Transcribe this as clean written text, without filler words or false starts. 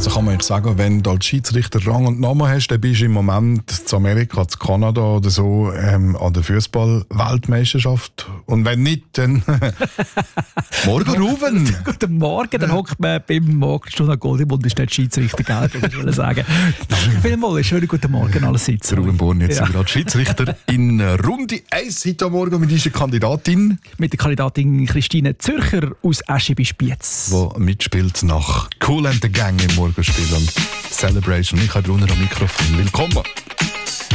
Also kann man eigentlich sagen, wenn du als Schiedsrichter Rang und Namen hast, dann bist du im Moment zu Amerika, zu Kanada oder so an der Fußball-Weltmeisterschaft. Und wenn nicht, dann morgen Ruben. Guten Morgen, dann hockt man beim Morgenstunde Goldie und ist dort Schiedsrichter, gell? Ich würde sagen. Danke vielmals, schönen guten Morgen allerseits. Ruben Born, jetzt sind wir gerade Schiedsrichter in Runde 1 heute Morgen mit unserer Kandidatin. Mit der Kandidatin Christine Zürcher aus Eschi bei Spiez. Die mitspielt nach Cool and the Gang im Morgenspiel und Celebration. Ich habe Brunner am Mikrofon. Willkommen.